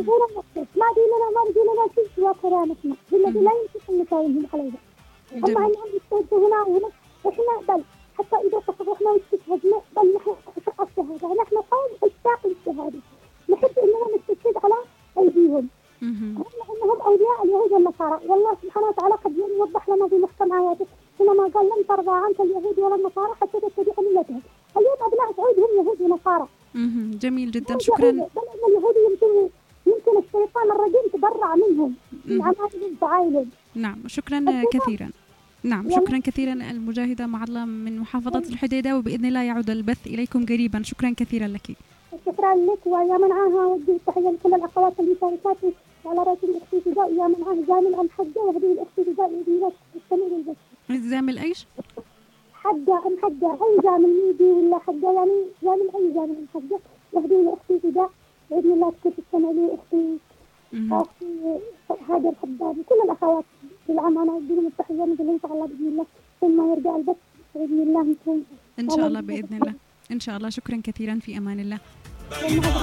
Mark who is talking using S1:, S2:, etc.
S1: يبغون نقص ما دي لنا شيء سوى كرامتنا الذي لا يمكن أن نساويه عليها. هم عندهم يستوجبوا هنا وهنا إحنا بل حتى إذا تصرفنا واستشهدنا بل نحن حق الشهادة نحن قوم اشتاق للشهادة نحب إننا نستشهد على أيديهم. هم أنهم أولياء اليهود والنصارى والله سبحانه وتعالى قد يوضح لنا في محكم آياته حينما قال لن ترضى عنك اليهود ولا النصارى حتى تتبع ملتهم. اليوم أبناء سعود هم يهود ونصارى.
S2: جميل جدا شكرا.
S1: بل أن اليهود يمكن الشيطان الرجيم تبرع منهم من عمالهم فعائلهم.
S2: نعم شكرا كثيرا. نعم شكرا كثيرا المجاهدة معلم من محافظة الحديدة وبإذن الله يعود البث إليكم قريبا. شكرا كثيرا لك.
S1: شكرا لك ويا من معها ودي التحية لكل الأخوات المشاركات على رأس الأختي فداء يا من معها زامل أم حجة وهذه الأختي فداء يدينك السمير البث.
S2: زامل إيش؟
S1: حجة أم حجة أي زامل ميدي ولا حجة يعني زامل أي زامل أم حجة وهذه الأختي فداء بإذن الله تكون السنة لي أختي هاجر حداد وكل الأخوات بالعام أنا أديهم التحية نقول إن شاء الله بإذن الله ثم يرجع البث بإذن الله نكون
S2: إن شاء الله بإذن الله إن شاء الله. شكرا كثيرا في أمان الله.